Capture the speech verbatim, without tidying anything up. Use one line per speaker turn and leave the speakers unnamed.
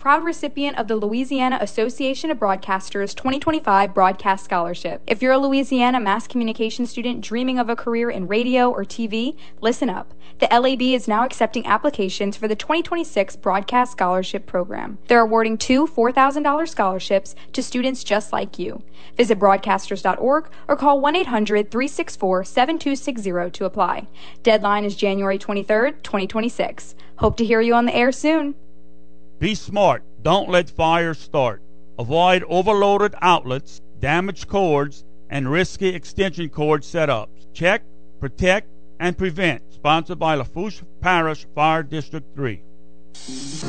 proud recipient of the Louisiana Association of Broadcasters twenty twenty-five Broadcast Scholarship. If you're a Louisiana mass communication student dreaming of a career in radio or T V, listen up. The L A B is now accepting applications for the twenty twenty-six Broadcast Scholarship Program. They're awarding two four thousand dollars scholarships to students just like you. Visit broadcasters dot org or call one eight hundred, three six four, seven two six zero to apply. Deadline is January twenty-third, twenty twenty-six. Hope to hear you on the air soon.
Be smart. Don't let fires start. Avoid overloaded outlets, damaged cords, and risky extension cord setups. Check, protect, and prevent. Sponsored by Lafourche Parish Fire District three.